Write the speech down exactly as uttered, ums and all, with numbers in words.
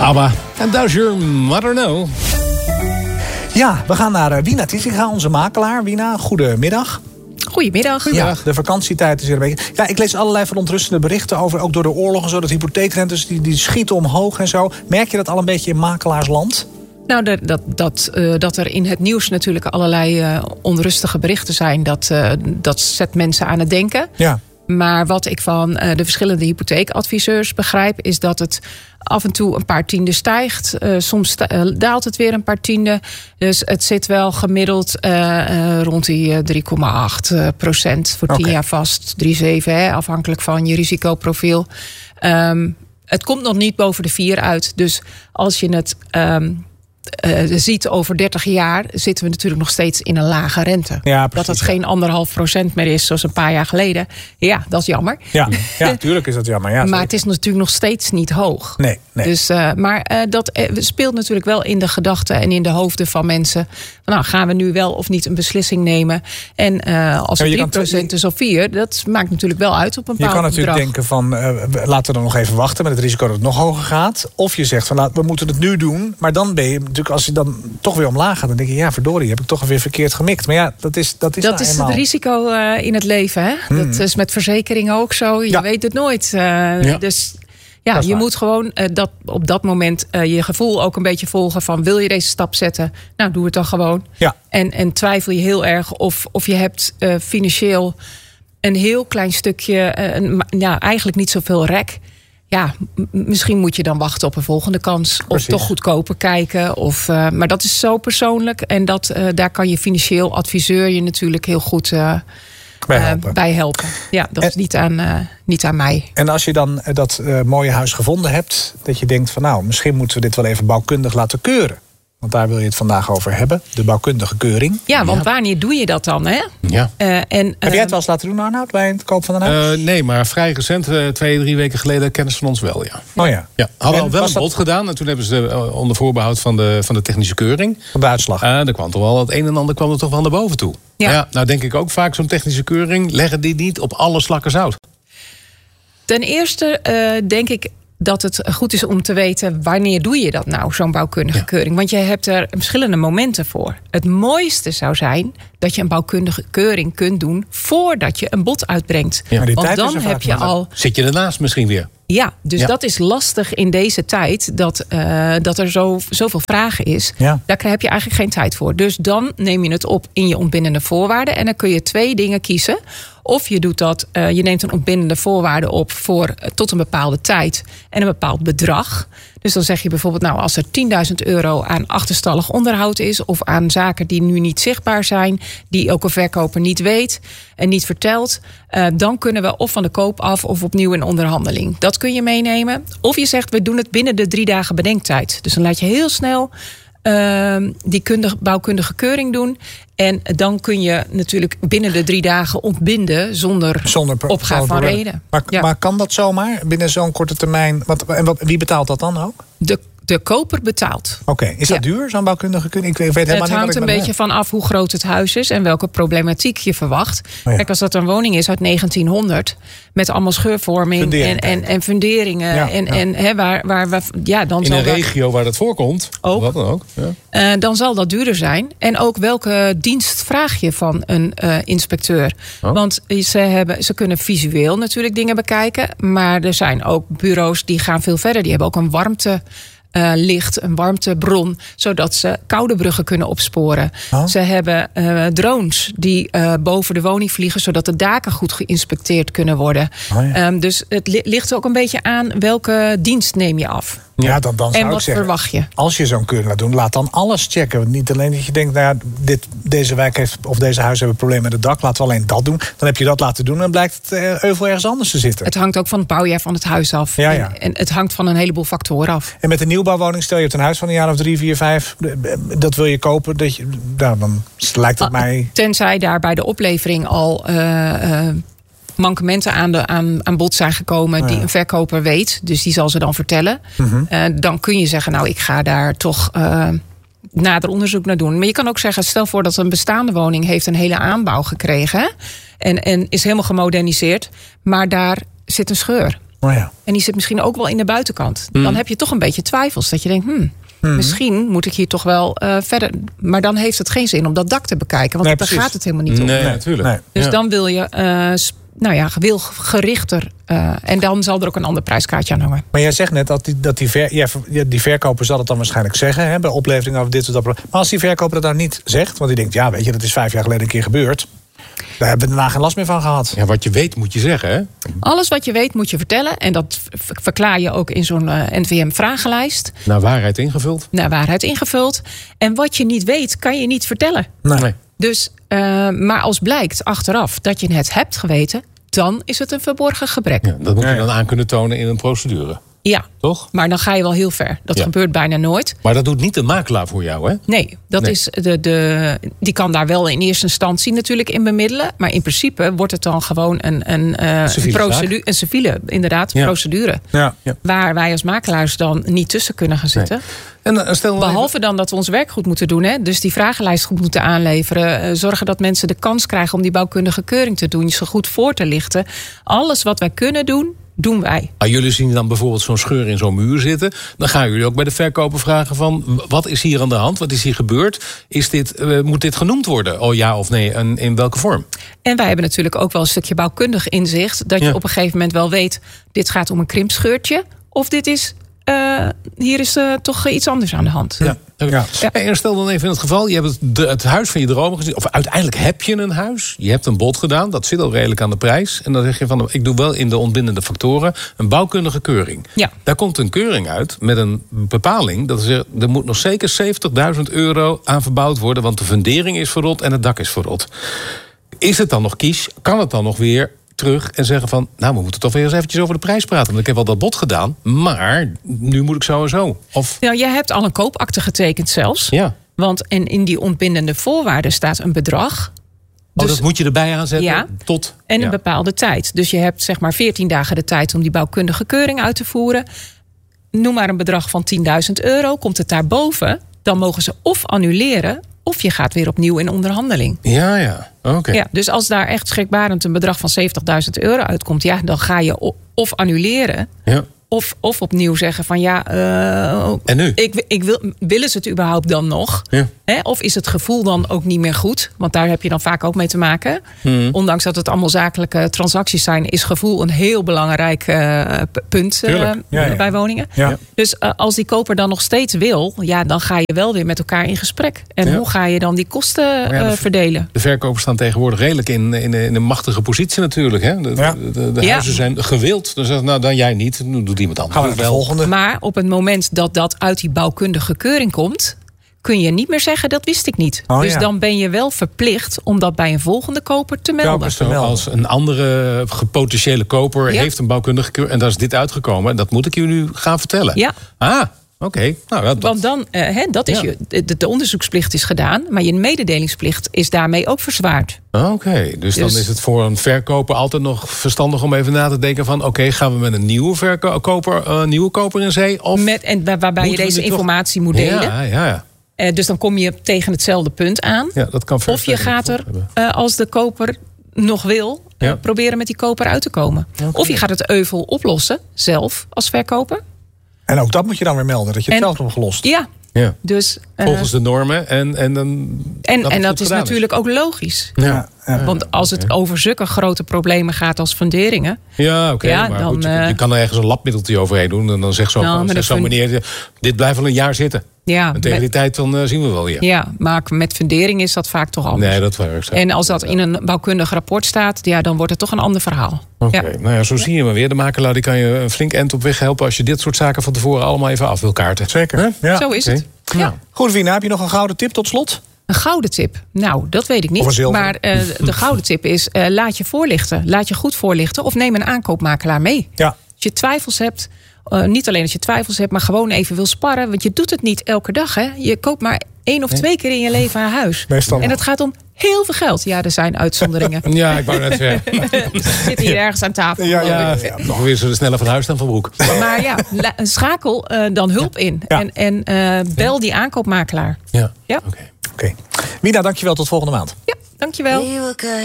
ABBA, and does your mother know? Ja, we gaan naar Wina Tissinga, onze makelaar. Wina, goedemiddag. Goedemiddag. Goedemiddag. Ja, de vakantietijd is weer een beetje... Ja, ik lees allerlei verontrustende berichten over, ook door de oorlog en zo, dat hypotheekrentes die, die schieten omhoog en zo. Merk je dat al een beetje in makelaarsland? Nou, dat, dat, dat, uh, dat er in het nieuws natuurlijk allerlei uh, onrustige berichten zijn, dat, uh, dat zet mensen aan het denken. Ja. Maar wat ik van uh, de verschillende hypotheekadviseurs begrijp, is dat het af en toe een paar tienden stijgt. Uh, soms sta- uh, daalt het weer een paar tienden. Dus het zit wel gemiddeld uh, uh, rond die uh, drie komma acht procent voor tien Okay. jaar vast. drie komma zeven, hè, afhankelijk van je risicoprofiel. Um, het komt nog niet boven de vier uit. Dus als je het um, uh, ziet over dertig jaar, zitten we natuurlijk nog steeds in een lage rente. Ja, dat het precies, geen anderhalf procent meer is, zoals een paar jaar geleden. Ja, dat is jammer. Ja, ja, natuurlijk is dat jammer. Ja, maar zeker. het is natuurlijk nog steeds niet hoog. Nee, nee. Dus, uh, maar uh, dat uh, speelt natuurlijk wel in de gedachten en in de hoofden van mensen. Van, nou, gaan we nu wel of niet een beslissing nemen? En uh, als het Ja, drie procent is of vier, dat maakt natuurlijk wel uit op een Je bepaald kan natuurlijk bedrag. denken van, uh, laten we dan nog even wachten met het risico dat het nog hoger gaat. Of je zegt van, laat, we moeten het nu doen. Maar dan ben je natuurlijk, als je dan toch weer omlaag gaat, dan denk je, ja, verdorie, heb ik toch weer verkeerd gemikt. Maar ja, dat is dat is Dat nou is eenmaal het risico uh, in het leven. Hè? Hmm. Dat is met verzekeringen ook zo. Je Ja. weet het nooit. Uh, Ja. Dus Dat ja, is je waar. moet gewoon uh, dat, op dat moment uh, je gevoel ook een beetje volgen van, wil je deze stap zetten? Nou, doe het dan gewoon. Ja. En, en twijfel je heel erg of, of je hebt uh, financieel een heel klein stukje, uh, een, ja, eigenlijk niet zoveel rek. Ja, m- misschien moet je dan wachten op een volgende kans. Of Precies. toch goedkoper kijken. Of, uh, maar dat is zo persoonlijk. En dat, uh, daar kan je financieel adviseur je natuurlijk heel goed uh, bij uh, helpen. bij helpen. Ja, dat En- is niet aan, uh, niet aan mij. En als je dan uh, dat uh, mooie huis gevonden hebt, dat je denkt van, nou, misschien moeten we dit wel even bouwkundig laten keuren. Want daar wil je het vandaag over hebben, de bouwkundige keuring. Ja, want wanneer doe je dat dan? Hè? Ja. Uh, en, uh, Heb jij het wel eens laten doen, Arnoud, bij het koop van een huis? Uh, nee, maar vrij recent, uh, twee, drie weken geleden, kennis van ons wel, ja. oh ja, Ja, hadden En al wel was een dat- bod gedaan. En toen hebben ze uh, onder voorbehoud van de, van de technische keuring. van de uitslag. Uh, er kwam toch wel het een en ander kwam er toch wel naar boven toe. Ja. Maar ja, nou denk ik ook vaak, zo'n technische keuring, leggen die niet op alle slakken zout. Ten eerste uh, denk ik dat het goed is om te weten, wanneer doe je dat nou, zo'n bouwkundige Ja. keuring? Want je hebt er verschillende momenten voor. Het mooiste zou zijn dat je een bouwkundige keuring kunt doen voordat je een bod uitbrengt. Ja. Maar die Want tijd is dan er heb vaak je nog. al. Zit je ernaast misschien weer? Ja, dus Ja. dat is lastig in deze tijd, dat, uh, dat er zo, zoveel vragen is. Ja. Daar heb je eigenlijk geen tijd voor. Dus dan neem je het op in je ontbindende voorwaarden. En dan kun je twee dingen kiezen. Of je doet dat, uh, je neemt een ontbindende voorwaarde op voor uh, tot een bepaalde tijd en een bepaald bedrag. Dus dan zeg je bijvoorbeeld, nou, als er tienduizend euro aan achterstallig onderhoud is, of aan zaken die nu niet zichtbaar zijn, die ook een verkoper niet weet en niet vertelt, uh, dan kunnen we of van de koop af of opnieuw in onderhandeling. Dat kun je meenemen. Of je zegt, we doen het binnen de drie dagen bedenktijd. Dus dan laat je heel snel uh, die kundige, bouwkundige keuring doen. En dan kun je natuurlijk binnen de drie dagen ontbinden zonder, Zonder pro- opgave van zonder- reden. Maar, Ja. maar kan dat zomaar binnen zo'n korte termijn? Wat, en wat, wie betaalt dat dan ook? De, de koper betaalt. Oké, is dat Ja. duur, zo'n bouwkundige keuring? Ik weet, weet helemaal Het niet hangt wat een ik beetje van af hoe groot het huis is en welke problematiek je verwacht. ja. Kijk, als dat een woning is uit negentienhonderd met allemaal scheurvorming Fundering, en, en, en funderingen. Ja, en, ja. en hè, waar, waar, waar, ja, dan In zal een dat, regio waar dat voorkomt. Ook. Wat dan ook. Ja. eh, dan zal dat duurder zijn. En ook welke dienst vraag je van een eh, inspecteur? Oh. Want ze, hebben, ze kunnen visueel natuurlijk dingen bekijken. Maar er zijn ook bureaus die gaan veel verder. Die hebben ook een warmte. Uh, licht, een warmtebron, zodat ze koude bruggen kunnen opsporen. Oh. Ze hebben uh, drones die uh, boven de woning vliegen, zodat de daken goed geïnspecteerd kunnen worden. Oh ja. um, dus het li- ligt ook een beetje aan welke dienst neem je af. Ja, dan, dan zou En ik wat zeggen, verwacht je? als je zo'n keuring laat doen, laat dan alles checken. Want niet alleen dat je denkt, nou ja, dit, deze wijk heeft, of deze huis hebben een probleem met het dak, laten we alleen dat doen. Dan heb je dat laten doen en dan blijkt het uh, euvel ergens anders te zitten. Het hangt ook van het bouwjaar van het huis af. Ja, ja. En, en het hangt van een heleboel factoren af. En met een nieuwbouwwoning, stel je hebt een huis van een jaar of drie, vier, vijf, dat wil je kopen, dat je, nou, dan lijkt het mij. Tenzij daar bij de oplevering al uh, uh, mankementen aan, de, aan, aan bod zijn gekomen Oh ja. die een verkoper weet. Dus die zal ze dan vertellen. Mm-hmm. Uh, dan kun je zeggen, nou, ik ga daar toch uh, nader onderzoek naar doen. Maar je kan ook zeggen, stel voor dat een bestaande woning heeft een hele aanbouw gekregen. En, en is helemaal gemoderniseerd. Maar daar zit een scheur. Oh ja. En die zit misschien ook wel in de buitenkant. Mm. Dan heb je toch een beetje twijfels. Dat je denkt, hmm, Mm. misschien moet ik hier toch wel uh, verder. Maar dan heeft het geen zin om dat dak te bekijken. Want Nee, daar precies. gaat het helemaal niet om. Nee, Nee, natuurlijk. nee. Dus Ja. dan wil je, uh, sp- nou ja, wil gerichter. Uh, en dan zal er ook een ander prijskaartje aan hangen. Maar jij zegt net dat die, dat die, ver, ja, ja, die verkoper zal het dan waarschijnlijk zeggen. Hè, bij oplevering over dit of dat. Maar als die verkoper dat nou niet zegt. Want die denkt, ja, weet je, dat is vijf jaar geleden een keer gebeurd. Daar hebben we daarna geen last meer van gehad. Ja, wat je weet moet je zeggen, hè? Alles wat je weet moet je vertellen. En dat v- verklaar je ook in zo'n uh, N V M-vragenlijst. Naar waarheid ingevuld. Naar waarheid ingevuld. En wat je niet weet, kan je niet vertellen. Nee. Nee. Dus, uh, maar als blijkt achteraf dat je het hebt geweten, dan is het een verborgen gebrek. Ja, dat moet Ja, je ja. dan aan kunnen tonen in een procedure. Ja, Toch? maar dan ga je wel heel ver. Dat Ja. gebeurt bijna nooit. Maar dat doet niet de makelaar voor jou, hè? Nee, dat Nee. is de, de, die kan daar wel in eerste instantie natuurlijk in bemiddelen. Maar in principe wordt het dan gewoon een, een, uh, een Civiele procedure. Een civiele, inderdaad, Ja. procedure. Ja. Waar wij als makelaars dan niet tussen kunnen gaan zitten. En uh, stel nou Behalve dan dat we ons werk goed moeten doen. Hè? Dus die vragenlijst goed moeten aanleveren. Uh, zorgen dat mensen de kans krijgen om die bouwkundige keuring te doen. Ze goed voor te lichten. Alles wat wij kunnen doen, doen wij. Ah, jullie zien dan bijvoorbeeld zo'n scheur in zo'n muur zitten. Dan gaan jullie ook bij de verkoper vragen van... wat is hier aan de hand? Wat is hier gebeurd? Is dit, uh, moet dit genoemd worden? Oh ja of nee? En in welke vorm? En wij hebben natuurlijk ook wel een stukje bouwkundig inzicht. Dat je Ja. op een gegeven moment wel weet, dit gaat om een krimpscheurtje. Of dit is, uh, hier is uh, toch iets anders aan de hand. Ja. Ja. Ja. Hey, en stel dan even in het geval, je hebt het, de, het huis van je dromen gezien. Of uiteindelijk heb je een huis. Je hebt een bod gedaan. Dat zit al redelijk aan de prijs. En dan zeg je van, ik doe wel in de ontbindende factoren een bouwkundige keuring. Ja. Daar komt een keuring uit met een bepaling. Dat is er, er moet nog zeker zeventigduizend euro aan verbouwd worden. Want de fundering is verrot en het dak is verrot. Is het dan nog kies? Kan het dan nog weer terug en zeggen van... nou, we moeten toch weer eens eventjes over de prijs praten. Want ik heb al dat bod gedaan, maar nu moet ik zo en zo. Of, Nou, jij hebt al een koopakte getekend zelfs. ja. Want en in die ontbindende voorwaarden staat een bedrag. Oh, Dus- dat moet je erbij aanzetten Ja. tot... En een ja. bepaalde tijd. Dus je hebt zeg maar veertien dagen de tijd om die bouwkundige keuring uit te voeren. Noem maar een bedrag van tienduizend euro. Komt het daarboven, dan mogen ze of annuleren... of je gaat weer opnieuw in onderhandeling. Ja, ja. Oké. Ja, dus als daar echt schrikbarend een bedrag van zeventigduizend euro uitkomt... ja, dan ga je o- of annuleren... Ja. Of, of opnieuw zeggen van ja, uh, En nu? ik, ik wil, willen ze het überhaupt dan nog? Ja. Hè? Of is het gevoel dan ook niet meer goed? Want daar heb je dan vaak ook mee te maken. Hmm. Ondanks dat het allemaal zakelijke transacties zijn... is gevoel een heel belangrijk uh, p- punt uh, Tuurlijk. Ja, ja. bij woningen. Ja. Dus uh, als die koper dan nog steeds wil... ja, dan ga je wel weer met elkaar in gesprek. En Ja. hoe ga je dan die kosten ja, uh, de- verdelen? De verkopers staan tegenwoordig redelijk in, in, in een machtige positie natuurlijk. Hè? De, Ja. de, de, de Ja. huizen zijn gewild. Dan zeggen ze, nou, dan jij niet. Nu doet iemand anders. Gaan we naar de wel. volgende. Maar op het moment dat dat uit die bouwkundige keuring komt... kun je niet meer zeggen, dat wist ik niet. Oh, dus ja. dan ben je wel verplicht om dat bij een volgende koper te melden. Kopers te Zo, melden. als een andere potentiële koper Ja. heeft een bouwkundige keur... en daar is dit uitgekomen. En dat moet ik jullie nu gaan vertellen. Ja. Ah, oké. Nou, ja, dat, Want dan, eh, hè, dat is Ja. je, de, de onderzoeksplicht is gedaan... maar je mededelingsplicht is daarmee ook verzwaard. Oké, dus, dan Dus- is het voor een verkoper altijd nog verstandig om even na te denken van... oké, gaan we met een nieuwe verkoper, uh, nieuwe koper in zee? Of... Met, en waar- waarbij je Moeten we deze nu toch- informatie moet delen. Ja, ja, ja. Eh, dus dan kom je tegen hetzelfde punt aan. ja, dat kan Of je versterking gaat er, hebben. eh, als de koper nog wil... eh, Ja. proberen met die koper uit te komen. Oké. Of je gaat het euvel oplossen, zelf, als verkoper. En ook dat moet je dan weer melden, dat je het En- zelf hebt opgelost. Ja, Ja. dus... eh, Volgens de normen en, en dan... en het en dat goed is gedaan natuurlijk ook logisch. Ja, Ja. Want als het over zulke grote problemen gaat als funderingen... ja oké. Ja, maar dan, goed, je, eh, je kan er ergens een labmiddeltje overheen doen. En dan zegt zo'n Nou, maar zegt de zo'n fun- meneer... dit blijft wel een jaar zitten. Ja, En tegen met, die tijd dan, uh, zien we wel weer. ja, maar met fundering is dat vaak toch anders. Nee, dat was En als dat in een bouwkundig rapport staat... ja, dan wordt het toch een ander verhaal. Oké, Ja. nou ja, zo zie je maar weer. De makelaar die kan je een flink end op weg helpen... als je dit soort zaken van tevoren allemaal even af wil kaarten. Zeker. Hè? Ja. Zo is Oké. het. Nou, Ja. Goed, Wina, heb je nog een gouden tip tot slot? Een gouden tip? Nou, dat weet ik Of een niet. zilveren. Maar eh, de gouden tip is, eh, laat je voorlichten. Laat je goed voorlichten. Of neem een aankoopmakelaar mee. Ja. Als je twijfels hebt, uh, niet alleen als je twijfels hebt... maar gewoon even wil sparren. Want je doet het niet elke dag. Hè? Je koopt maar één of twee keer in je leven een huis. Meestal En wel. het gaat om heel veel geld. Ja, er zijn uitzonderingen. Ja, ik wou net zeggen. Zitten hier ergens aan tafel. Ja, ja. Ja, nog weer zo sneller van huis dan van broek. Maar ja, la- schakel uh, dan hulp in. Ja. En, en uh, bel die aankoopmakelaar. Ja, Ja, oké. Oké. Wina, dankjewel. Tot volgende maand. ja dankjewel. We were good.